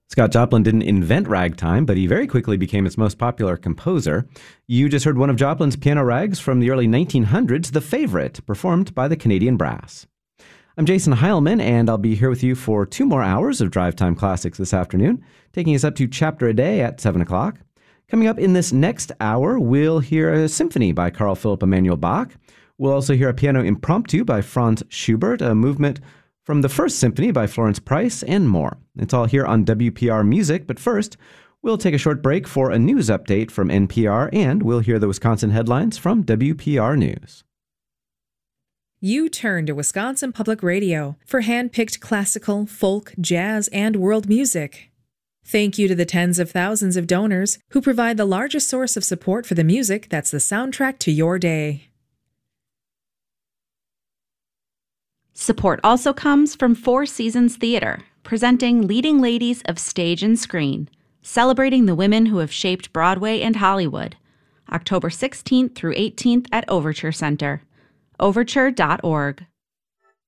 Scott Joplin didn't invent ragtime, but he very quickly became its most popular composer. You just heard one of Joplin's piano rags from the early 1900s, The Favorite, performed by the Canadian Brass. I'm Jason Heilman, and I'll be here with you for 2 more hours of Drive Time Classics this afternoon, taking us up to Chapter a Day at 7 o'clock. Coming up in this next hour, we'll hear a symphony by Carl Philipp Emanuel Bach. We'll also hear a piano impromptu by Franz Schubert, a movement from the First Symphony by Florence Price, and more. It's all here on WPR Music, but first, we'll take a short break for a news update from NPR, and we'll hear the Wisconsin headlines from WPR News. You turn to Wisconsin Public Radio for hand-picked classical, folk, jazz, and world music. Thank you to the tens of thousands of donors who provide the largest source of support for the music that's the soundtrack to your day. Support also comes from Four Seasons Theater, presenting Leading Ladies of Stage and Screen, celebrating the women who have shaped Broadway and Hollywood, October 16th through 18th at Overture Center. Overture.org.